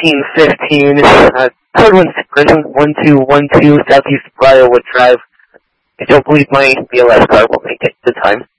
1915, third one, 1212 Southeast Briarwood Drive. I don't believe my BLS car will make it to time.